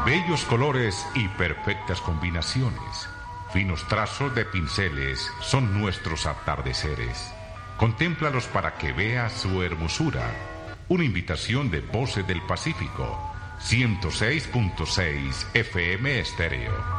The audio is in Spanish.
Bellos colores y perfectas combinaciones. Finos trazos de pinceles son nuestros atardeceres. Contémplalos para que veas su hermosura. Una invitación de Voces del Pacífico, 106.6 FM Estéreo.